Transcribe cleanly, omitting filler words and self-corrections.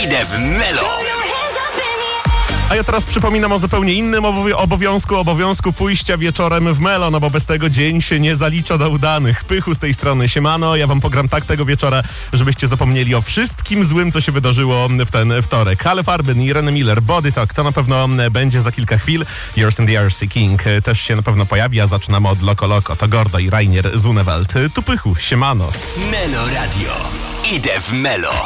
Idę w Melo. A ja teraz przypominam o zupełnie innym obowiązku pójścia wieczorem w Melo, no bo bez tego dzień się nie zalicza do udanych. Pychu z tej strony, siemano, ja wam pogram tak tego wieczora, żebyście zapomnieli o wszystkim złym, co się wydarzyło w ten wtorek. Ale Farben i Irene Miller, Body Talk, to na pewno będzie za kilka chwil. Yours and the RC King też się na pewno pojawi, a zaczynamy od Loco Loco. To Gordo i Rainier Zunewald. Tu Pychu, siemano. Melo Radio. Idę w Melo.